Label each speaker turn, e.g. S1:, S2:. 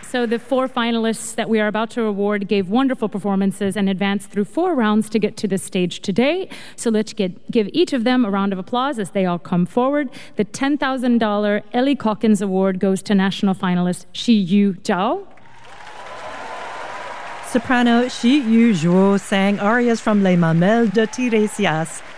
S1: So the 4 finalists that we are about to award gave wonderful performances and advanced through 4 rounds to get to this stage today. So let's give each of them a round of applause as they all come forward. The $10,000 Ellie Calkins Award goes to national finalist Shi Yu Zhao.
S2: Soprano Shi Yu Zhou sang arias from Les Mamelles de Tiresias.